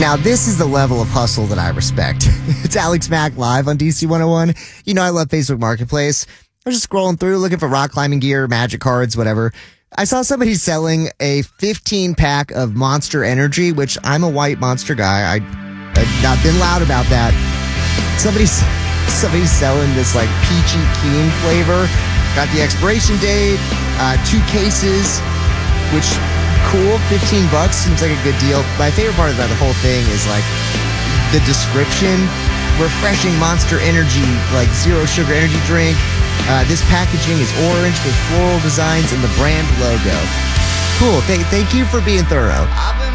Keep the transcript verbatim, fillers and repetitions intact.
Now, this is the level of hustle that I respect. It's Alex Mack live on D C one oh one. You know, I love Facebook Marketplace. I was just scrolling through, looking for rock climbing gear, magic cards, whatever. I saw somebody selling a fifteen pack of Monster Energy, which I'm a white Monster guy. I, I've not been loud about that. Somebody's, somebody's selling this like peachy keen flavor. Got the expiration date, uh, two cases, which cool, fifteen bucks seems like a good deal. My favorite part about the whole thing is like the description. Refreshing Monster Energy, like zero sugar energy drink. Uh, this packaging is orange with floral designs and the brand logo. Cool. Th- thank you for being thorough.